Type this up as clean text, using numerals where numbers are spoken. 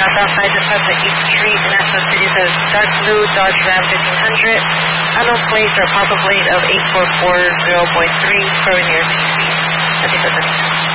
stopped outside the Sunset East Street, National City says dark blue Dodge Ram 1500, unknown plate or pop-up plate of 8440.3 for New York City. I think that's it.